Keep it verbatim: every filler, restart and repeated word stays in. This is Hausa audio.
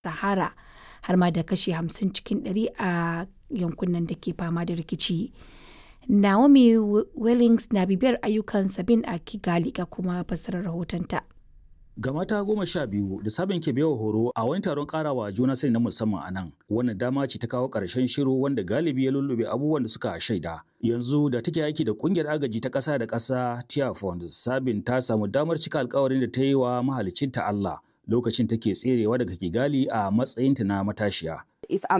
Sahara har ma da kashi hamsin cikin ɗari a yankunan da ke fama da rikici. Naomi Wellings na bibiyar ayyukan Sabin a Kigali ga kuma fassarar rahotonta. Ga mata goma sha biyu da Sabin ke baiwa horo a wani taron karawa juna sani na musamman a nan. Wannan dama ce ta kawo ƙarshen shiru wanda galibi ya lullube abubuwan da suka shaida. Yanzu da take aiki da ƙungiyar agaji ta ƙasa da ƙasa Tear Fund, Sabin ta samu damar cika alƙawarin da ta yi wa mahaliccinta Allah lokacin take tserewa daga Kigali a matsayinta na matashiya. If I'm